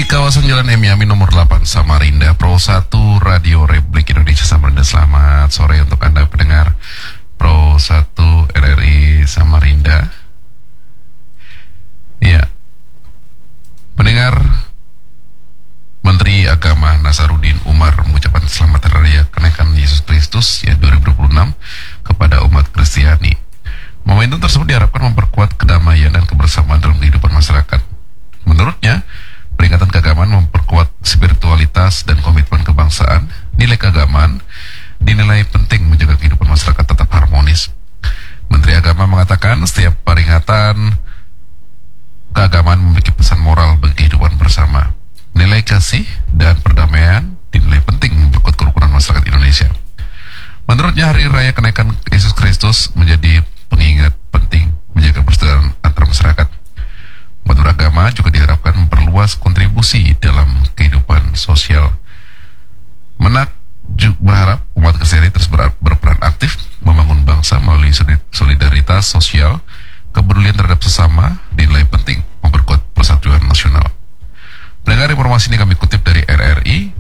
Di kawasan Jalan Emiami nomor 8 Samarinda, Pro 1 Radio Republik Indonesia Samarinda. Selamat sore untuk Anda pendengar Pro 1 RRI Samarinda. Ya, pendengar, Menteri Agama Nasaruddin Umar mengucapkan selamat hari raya kenaikan Yesus Kristus ya 2026 kepada umat Kristiani. Momentum tersebut diharapkan memperkuat kedamaian dan kebersamaan dalam kehidupan masyarakat. Menurutnya, peringatan keagamaan memperkuat spiritualitas dan komitmen kebangsaan. Nilai keagamaan dinilai penting menjaga kehidupan masyarakat tetap harmonis. Menteri Agama mengatakan setiap peringatan keagamaan memiliki pesan moral bagi kehidupan bersama. Nilai kasih dan perdamaian dinilai penting memperkuat kerukunan masyarakat Indonesia. Menurutnya, hari raya kenaikan Yesus Kristus menjadi pengingat penting menjaga persaudaraan antar masyarakat. Umat beragama juga diharapkan memperluas kontribusi dalam kehidupan sosial. Menak juga berharap umat Kristiani terus berperan aktif membangun bangsa melalui solidaritas sosial, kepedulian terhadap sesama dinilai penting memperkuat persatuan nasional. Pendengar, informasi ini kami kutip dari RRI